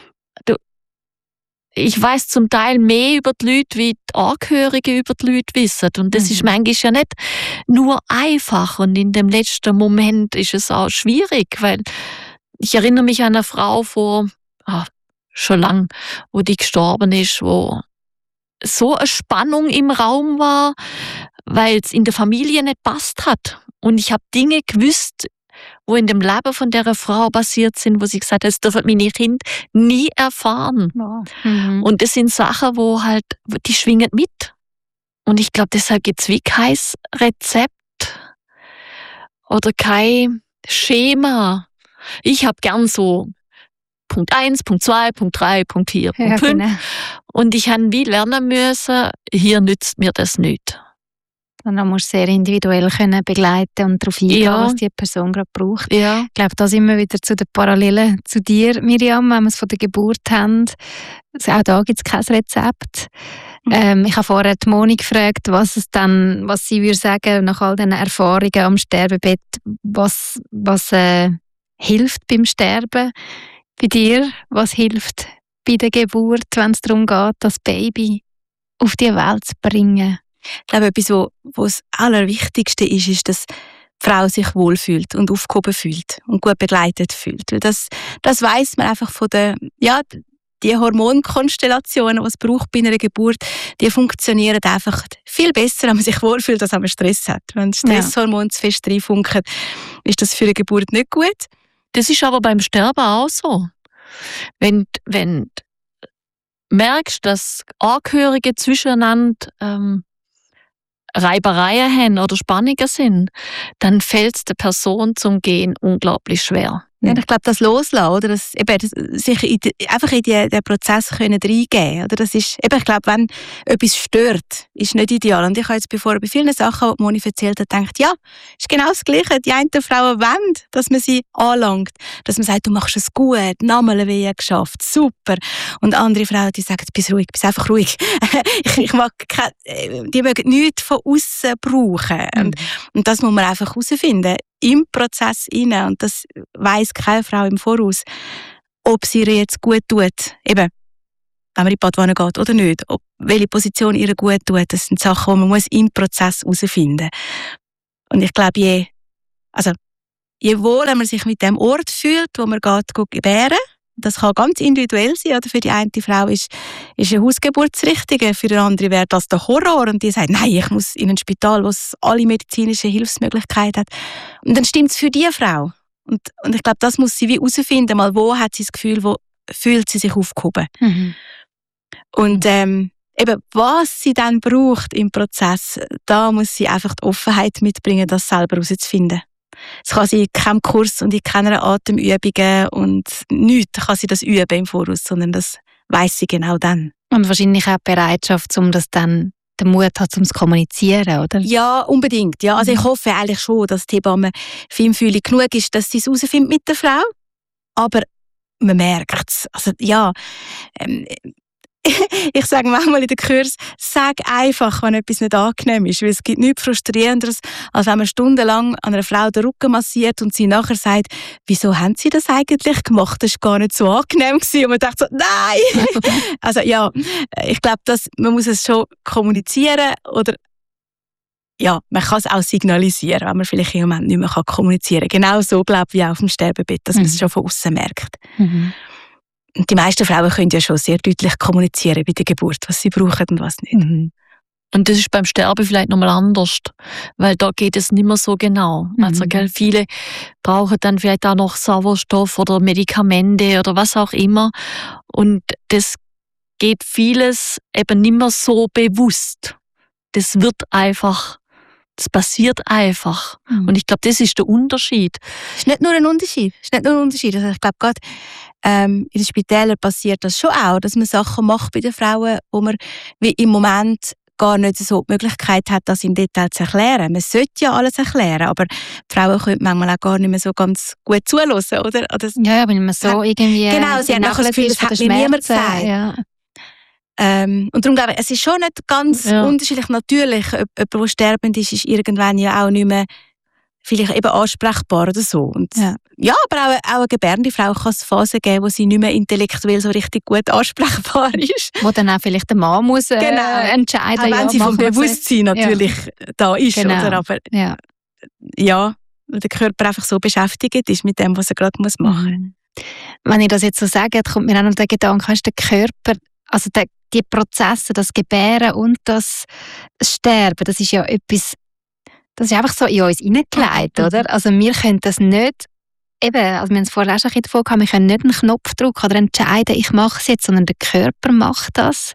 Ich weiss zum Teil mehr über die Leute, wie die Angehörigen über die Leute wissen. Und das ist manchmal ja nicht nur einfach. Und in dem letzten Moment ist es auch schwierig, weil ich erinnere mich an eine Frau schon lang, wo die gestorben ist, wo so eine Spannung im Raum war, weil es in der Familie nicht passt hat. Und ich habe Dinge gewusst, wo in dem Leben von dieser Frau passiert sind, wo sie gesagt hat, das dürfen meine Kinder nie erfahren. Oh. Mhm. Und das sind Sachen, die schwingen mit. Und ich glaube, deshalb gibt es wie kein Rezept oder kein Schema. Ich habe gern so Punkt 1, Punkt 2, Punkt 3, Punkt 4, Punkt 5. Genau. Und ich habe wie lernen müssen, hier nützt mir das nicht. Und dann musst du sehr individuell können begleiten und darauf eingehen, was die Person gerade braucht. Ja. Ich glaube, da sind wir wieder zu den Parallelen zu dir, Miriam, wenn wir es von der Geburt haben. Also auch da gibt es kein Rezept. Ich habe vorher die Moni gefragt, was sie würde sagen, nach all diesen Erfahrungen am Sterbebett, was hilft beim Sterben bei dir? Was hilft bei der Geburt, wenn es darum geht, das Baby auf die Welt zu bringen? Ich glaube, etwas, was das Allerwichtigste ist, dass die Frau sich wohlfühlt und aufgehoben fühlt und gut begleitet fühlt. Weil das weiss man einfach von die Hormonkonstellationen, die es braucht bei einer Geburt, die funktionieren einfach viel besser, wenn man sich wohlfühlt, als wenn man Stress hat. Wenn das Stresshormon zu fest reinfunken, ist das für eine Geburt nicht gut. Das ist aber beim Sterben auch so. Wenn du merkst, dass Angehörige zwischeneinander Reibereien haben oder Spannungen sind, dann fällt es der Person zum Gehen unglaublich schwer. Ja, ich glaube, das Loslassen, oder? Sich einfach in den Prozess können reingeben, oder? Das ist, ich glaube, wenn etwas stört, ist nicht ideal. Und ich habe jetzt bevor bei vielen Sachen, die Moni erzählt hat, gedacht, ja, ist genau das Gleiche. Die einen Frauen wollen, dass man sie anlangt, dass man sagt, du machst es gut, Namelwehen geschafft, super. Und andere Frauen, die sagen, bist ruhig, bist einfach ruhig. ich mag die mögen nichts von außen brauchen. Und das muss man einfach herausfinden. Im Prozess rein, und das weiss keine Frau im Voraus, ob sie ihr jetzt gut tut, eben, wenn man in die Badwanne geht oder nicht, welche Position ihr gut tut, das sind Sachen, die man im Prozess herausfinden muss. Und ich glaube, je wohler man sich mit dem Ort fühlt, wo man geht gebären, das kann ganz individuell sein, oder? Für die eine Frau ist eine Hausgeburt das Richtige, für die andere wäre das der Horror und die sagt, nein, ich muss in ein Spital, wo es alle medizinischen Hilfsmöglichkeiten hat. Und dann stimmt es für die Frau. Und ich glaube, das muss sie wie herausfinden, mal wo hat sie das Gefühl, wo fühlt sie sich aufgehoben. Und eben, was sie dann braucht im Prozess, da muss sie einfach die Offenheit mitbringen, das selber herauszufinden. Es kann sie in keinem Kurs und in keiner Atemübungen und nichts kann sie das üben im Voraus, sondern das weiss sie genau dann. Und wahrscheinlich auch die Bereitschaft, um das dann den Mut hat, um es zu kommunizieren, oder? Ja, unbedingt. Ja. Also ich hoffe eigentlich schon, dass die Hebamme feinfühlig genug ist, dass sie es herausfindet mit der Frau. Aber man merkt es. Also ja, ich sage manchmal in den Kurs, sag einfach, wenn etwas nicht angenehm ist, weil es gibt nichts Frustrierenderes, als wenn man stundenlang an einer Frau den Rücken massiert und sie nachher sagt, wieso haben Sie das eigentlich gemacht? Das war gar nicht so angenehm gewesen. Und man denkt so, nein! Also ja, ich glaube, man muss es schon kommunizieren oder ja, man kann es auch signalisieren, wenn man vielleicht im Moment nicht mehr kommunizieren kann. Genau so, glaube ich, wie auch auf dem Sterbebett, dass man es schon von außen merkt. Und die meisten Frauen können ja schon sehr deutlich kommunizieren bei der Geburt, was sie brauchen und was nicht. Und das ist beim Sterben vielleicht nochmal anders, weil da geht es nicht mehr so genau. Also viele brauchen dann vielleicht auch noch Sauerstoff oder Medikamente oder was auch immer. Und das geht vieles eben nicht mehr so bewusst. Das passiert einfach. Und ich glaube, das ist der Unterschied. Es ist nicht nur ein Unterschied. Also ich glaube, gerade in den Spitälern passiert das schon auch, dass man Sachen macht bei den Frauen, wo man wie im Moment gar nicht so die Möglichkeit hat, das im Detail zu erklären. Man sollte ja alles erklären, aber die Frauen können manchmal auch gar nicht mehr so ganz gut zuhören, oder? Ja, wenn man so irgendwie... Genau, sie haben nachher das Gefühl, das hat mir niemand gesagt. Ja. Und darum glaube ich, es ist schon nicht ganz unterschiedlich. Natürlich, jemand, der sterbend ist irgendwann ja auch nicht mehr vielleicht eben ansprechbar oder so. Und ja, aber auch eine gebärende Frau kann es Phasen geben, wo sie nicht mehr intellektuell so richtig gut ansprechbar ist. Wo dann auch vielleicht der Mann muss entscheiden. Auch wenn sie vom Bewusstsein natürlich da ist. Genau. Oder? Aber weil der Körper einfach so beschäftigt ist mit dem, was er gerade machen muss. Wenn ich das jetzt so sage, kommt mir auch noch der Gedanke, der Körper, also die Prozesse, das Gebären und das Sterben, das ist ja etwas, das ist einfach so in uns hineingelegt, oder? Also wir können das nicht, eben, also wir haben es vorher auch schon davon gehabt, wir können nicht einen Knopf drücken oder entscheiden, ich mache es jetzt, sondern der Körper macht das.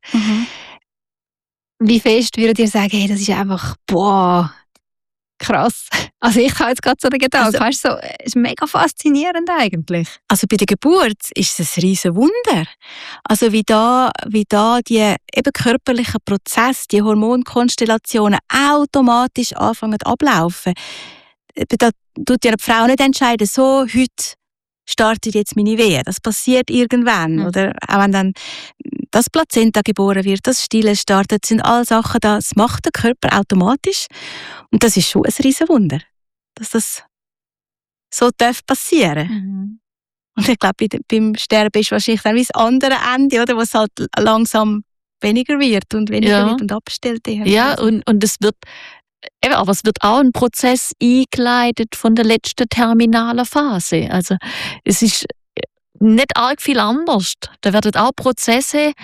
Wie fest würdet ihr sagen, hey, das ist einfach, boah, krass. Also ich habe jetzt gerade so den Gedanken, weißt du, so, ist mega faszinierend eigentlich. Also bei der Geburt ist es ein riesen Wunder. Also wie da die eben körperlichen Prozesse, die Hormonkonstellationen automatisch anfangen ablaufen. Da tut ja die Frau nicht entscheiden, so, heute startet jetzt meine Wehe. Das passiert irgendwann. Oder auch wenn dann das Plazenta geboren wird, das Stillen startet, sind alle Sachen, das macht der Körper automatisch. Und das ist schon ein riesen Wunder, dass das so passieren darf. Und ich glaube, beim Sterben ist wahrscheinlich dann wie das andere Ende, oder, wo es halt langsam weniger wird und weniger wird und abstellt. Ja, und es wird, aber es wird auch ein Prozess eingeleitet von der letzten terminalen Phase. Also es ist nicht arg viel anders. Da werden auch Prozesse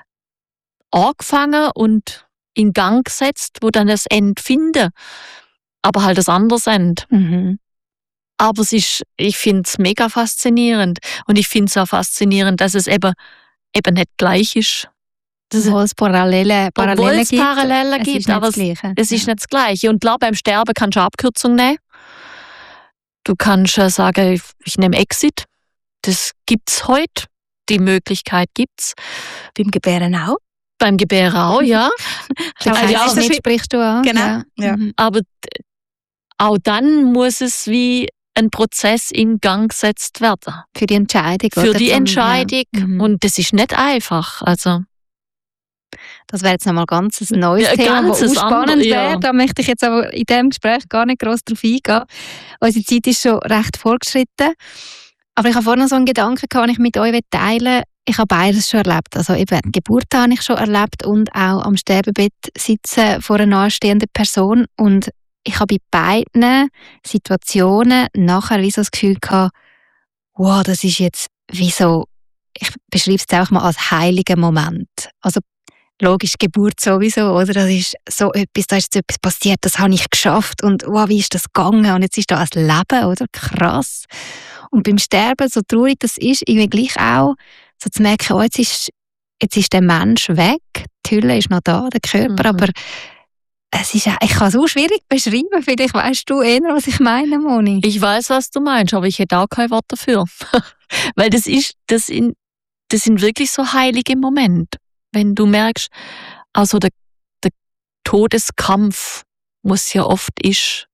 angefangen und in Gang gesetzt, wo dann das Ende finden. Aber halt das andere Ende. Aber ich finde es mega faszinierend. Und ich finde es auch faszinierend, dass es eben nicht gleich ist. Obwohl es Parallelen gibt, aber es ist nicht das Gleiche. Und klar, beim Sterben kannst du Abkürzung nehmen. Du kannst sagen, ich nehme Exit. Das gibt's heute. Die Möglichkeit gibt's. Beim Gebären auch? Beim Gebären auch, ja. Das sprichst du an. Genau. Ja. Aber auch dann muss es wie ein Prozess in Gang gesetzt werden. Für die Entscheidung. Für die Entscheidung. Ja. Und das ist nicht einfach. Also das wäre jetzt nochmal ganz ein neues Thema, das auch spannend wäre. Da möchte ich jetzt aber in diesem Gespräch gar nicht gross drauf eingehen. Unsere Zeit ist schon recht fortgeschritten. Aber ich habe vorhin noch so einen Gedanken, den ich mit euch teilen will. Ich habe beides schon erlebt. Also eben die Geburt habe ich schon erlebt und auch am Sterbebett sitzen vor einer nahestehenden Person. Und ich habe bei beiden Situationen nachher wie so das Gefühl gehabt, wow, das ist jetzt wie so, ich beschreibe es jetzt auch mal als heiliger Moment. Also logisch, Geburt sowieso, oder? Das ist so etwas, da ist jetzt etwas passiert, das habe ich geschafft und wow, wie ist das gegangen? Und jetzt ist da ein Leben, oder? Krass. Und beim Sterben, so traurig das ist, irgendwie gleich auch, so zu merken, oh, jetzt ist der Mensch weg, die Hülle ist noch da, der Körper, aber es ist, ich kann es auch schwierig beschreiben, vielleicht weißt du eher, was ich meine, Moni. Ich weiß, was du meinst, aber ich hätte auch kein Wort dafür. Weil das sind wirklich so heilige Momente. Wenn du merkst, also der Todeskampf, was ja oft ist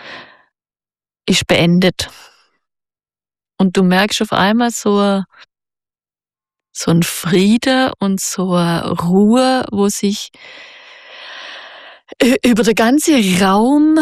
beendet. Und du merkst auf einmal so ein Friede und so eine Ruhe, wo sich über den ganzen Raum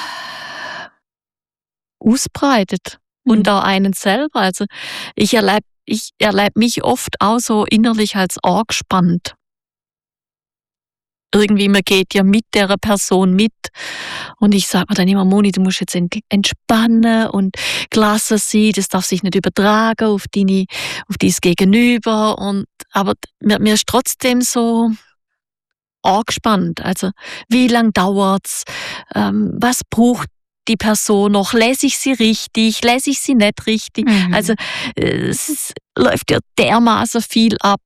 ausbreitet. Und auch einen selber. Also ich erlebe mich oft auch so innerlich als angespannt. Irgendwie, man geht ja mit der Person mit. Und ich sage mir dann immer, Moni, du musst jetzt entspannen und gelassen sein, das darf sich nicht übertragen auf dein Gegenüber. Aber mir ist trotzdem so angespannt. Also, wie lang dauert's? Was braucht die Person noch? Lese ich sie richtig? Lese ich sie nicht richtig? Also, es läuft ja dermaßen viel ab.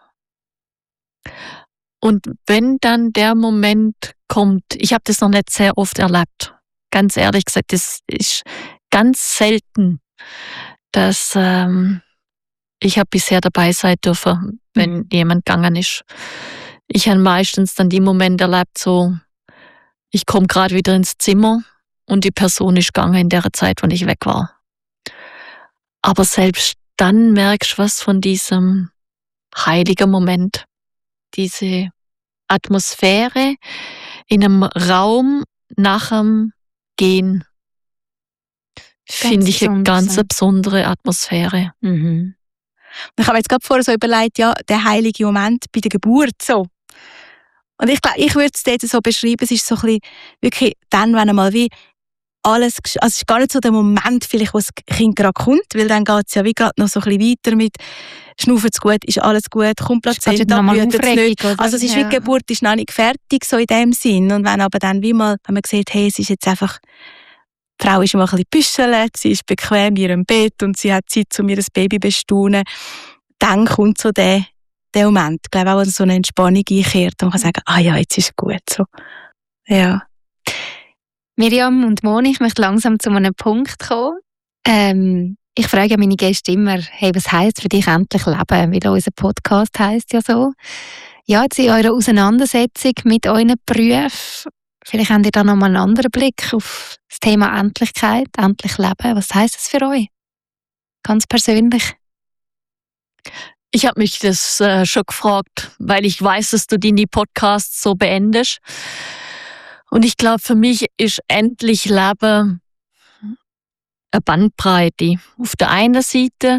Und wenn dann der Moment kommt, ich habe das noch nicht sehr oft erlebt, ganz ehrlich gesagt, das ist ganz selten, dass ich habe bisher dabei sein dürfen, wenn jemand gegangen ist. Ich habe meistens dann die Momente erlebt, so, ich komme gerade wieder ins Zimmer und die Person ist gegangen in der Zeit, wo ich weg war. Aber selbst dann merkst du was von diesem heiligen Moment. Diese Atmosphäre in einem Raum nach dem Gehen finde ich eine ganz besondere Atmosphäre. Mhm. Ich habe jetzt gerade vorher so überlegt, ja, der heilige Moment bei der Geburt so. Und ich glaube, ich würde es dort so beschreiben, es ist so ein bisschen wirklich dann, wenn einmal wie alles, also es ist gar nicht so der Moment vielleicht, wo das Kind gerade kommt, weil dann geht es ja wie gerade noch so ein bisschen weiter mit schnaufen es gut, ist alles gut, kommt Plazenta, blüht es nicht. Also es ist wie die Geburt ist noch nicht fertig, so in dem Sinn. Und wenn aber dann wie mal, wenn man sieht, hey, es ist jetzt einfach, die Frau ist mal ein bisschen büschelt, sie ist bequem in ihrem Bett und sie hat Zeit, um ihr Baby zu bestaunen, dann kommt so der Moment, ich glaube auch, dass so eine Entspannung einkehrt und man kann sagen, ah ja, jetzt ist es gut. So. Ja. Miriam und Moni, ich möchte langsam zu einem Punkt kommen. Ich frage meine Gäste immer, hey, was heisst für dich endlich leben? Weil unser Podcast heisst ja so. Ja, jetzt in eurer Auseinandersetzung mit euren Berufen, vielleicht habt ihr da nochmal einen anderen Blick auf das Thema Endlichkeit, endlich leben. Was heisst das für euch? Ganz persönlich. Ich habe mich das schon gefragt, weil ich weiß, dass du deine Podcasts so beendest. Und ich glaube, für mich ist endlich Leben eine Bandbreite. Auf der einen Seite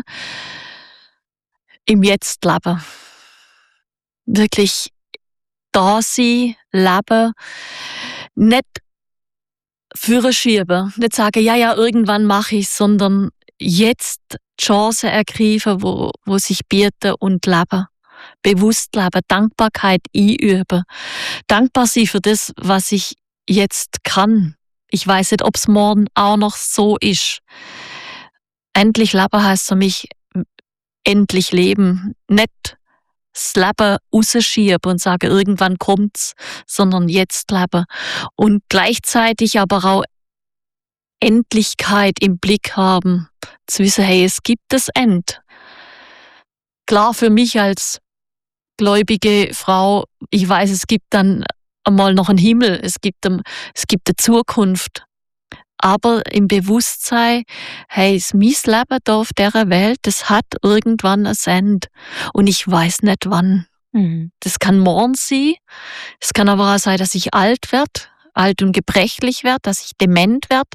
im Jetzt leben. Wirklich da sein, leben. Nicht vorschieben. Nicht sagen, ja, irgendwann mache ich es, sondern jetzt die Chancen ergreifen, wo sich bieten und leben. Bewusst leben, Dankbarkeit einüben. Dankbar sein für das, was ich jetzt kann. Ich weiß nicht, ob es morgen auch noch so ist. Endlich leben heisst für mich endlich leben. Nicht das Leben rausschieben und sagen, irgendwann kommt's, sondern jetzt leben. Und gleichzeitig aber auch Endlichkeit im Blick haben, zu wissen, hey, es gibt das End. Klar, für mich als gläubige Frau, ich weiß, es gibt dann einmal noch einen Himmel, es gibt eine Zukunft. Aber im Bewusstsein, hey, mein Leben hier auf dieser Welt, das hat irgendwann ein Ende. Und ich weiß nicht wann. Das kann morgen sein. Es kann aber auch sein, dass ich alt werde, alt und gebrechlich werde, dass ich dement werde.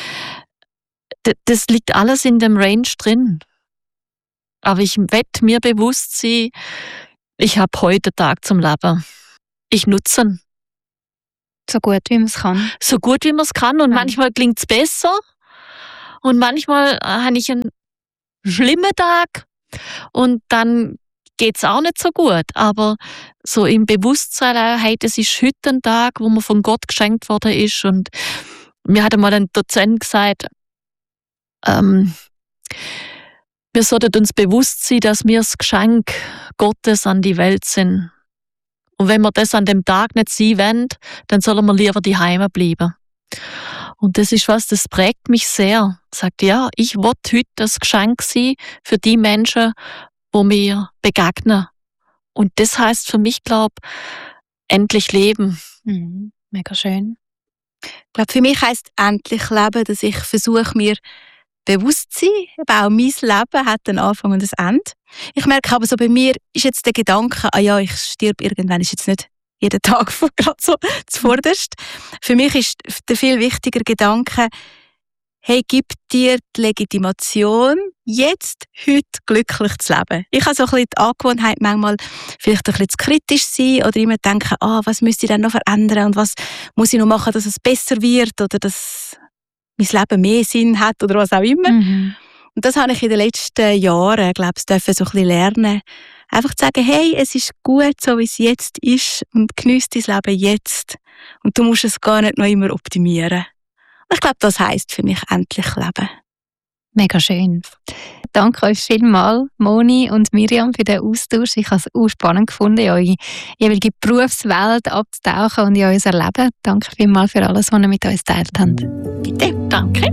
Das liegt alles in dem Range drin. Aber ich werde mir bewusst sein, ich habe heute Tag zum Leben. Ich nutze ihn. So gut, wie man es kann. So gut, wie man es kann. Und manchmal klingt es besser. Und manchmal habe ich einen schlimmen Tag. Und dann geht es auch nicht so gut. Aber so im Bewusstsein, hey, das ist heute ein Tag, wo mir von Gott geschenkt worden ist. Und mir hat einmal ein Dozent gesagt, wir sollten uns bewusst sein, dass wir das Geschenk Gottes an die Welt sind. Und wenn wir das an dem Tag nicht sein wollen, dann sollen wir lieber daheim bleiben. Und das ist was, das prägt mich sehr. Sagt, ja, ich will heute das Geschenk sein für die Menschen, wo mir begegnen. Und das heisst für mich, glaube ich, endlich leben. Mega schön. Ich glaube, für mich heisst endlich leben, dass ich versuche, mir bewusst zu sein. Auch mein Leben hat einen Anfang und ein Ende. Ich merke aber so, bei mir ist jetzt der Gedanke, ich sterbe irgendwann, ist jetzt nicht jeden Tag gerade so zuvorderst. Für mich ist der viel wichtiger Gedanke, hey, gib dir die Legitimation, jetzt, heute glücklich zu leben. Ich habe so ein bisschen die Angewohnheit, manchmal vielleicht ein bisschen zu kritisch sein oder immer denken, was müsste ich denn noch verändern und was muss ich noch machen, dass es besser wird oder dass mein Leben mehr Sinn hat oder was auch immer. Und das habe ich in den letzten Jahren, glaube ich, so ein bisschen lernen. Einfach zu sagen, hey, es ist gut, so wie es jetzt ist und geniess dein Leben jetzt. Und du musst es gar nicht noch immer optimieren. Und ich glaube, das heisst für mich endlich leben. Mega schön. Danke euch vielmals, Moni und Miriam, für den Austausch. Ich habe es auch spannend gefunden, in eure jeweilige Berufswelt abzutauchen und in euer Leben. Danke vielmals für alles, was ihr mit uns geteilt habt. Bitte, danke.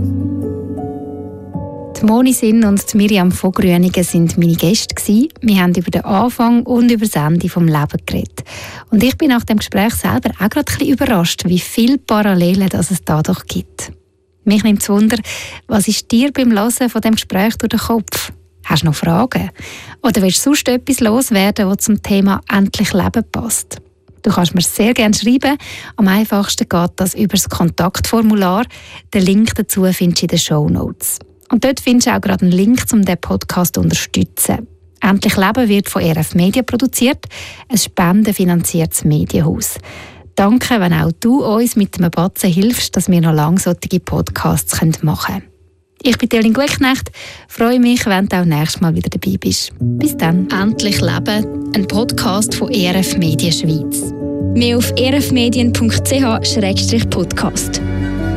Die Moni Sinn und die Miriam von Grüningen sind meine Gäste gewesen. Wir haben über den Anfang und über das Ende vom Leben geredet. Und ich bin nach dem Gespräch selber auch gerade ein bisschen überrascht, wie viele Parallelen es da doch gibt. Mich nimmt es Wunder, was ist dir beim Hören von dem Gespräch durch den Kopf? Hast du noch Fragen? Oder willst du sonst etwas loswerden, was zum Thema «Endlich Leben» passt? Du kannst mir sehr gerne schreiben. Am einfachsten geht das über das Kontaktformular. Den Link dazu findest du in den Shownotes. Und dort findest du auch gerade einen Link, um diesen Podcast zu unterstützen. «Endlich Leben» wird von RF Media produziert, ein spendenfinanziertes Medienhaus. Danke, wenn auch du uns mit einem Batzen hilfst, dass wir noch lange solche Podcasts machen können. Ich bin Elin Gutknecht, freue mich, wenn du auch nächstes Mal wieder dabei bist. Bis dann. «Endlich Leben», ein Podcast von RF Medien Schweiz. Mehr auf rfmedien.ch/podcast.